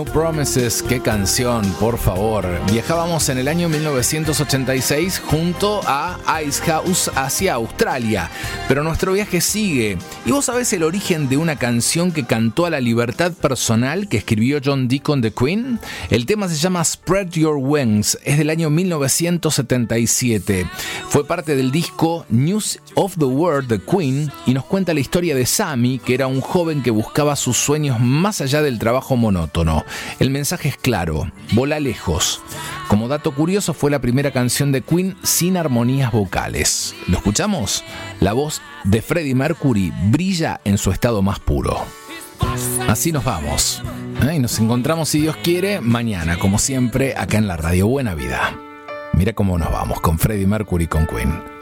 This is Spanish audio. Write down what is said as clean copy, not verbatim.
Promises, qué canción, por favor. Viajábamos en el año 1986 junto a Icehouse hacia Australia, pero nuestro viaje sigue. ¿Y vos sabés el origen de una canción que cantó a la libertad personal que escribió John Deacon de Queen? El tema se llama Spread Your Wings, es del año 1977. Fue parte del disco News of the World de Queen y nos cuenta la historia de Sammy, que era un joven que buscaba sus sueños más allá del trabajo monótono. El mensaje es claro: volá lejos. Como dato curioso, fue la primera canción de Queen sin armonías vocales. ¿Lo escuchamos? La voz de Freddie Mercury brilla en su estado más puro. Así nos vamos. Y nos encontramos, si Dios quiere, mañana, como siempre, acá en la radio Buena Vida. Mira cómo nos vamos con Freddie Mercury y con Queen.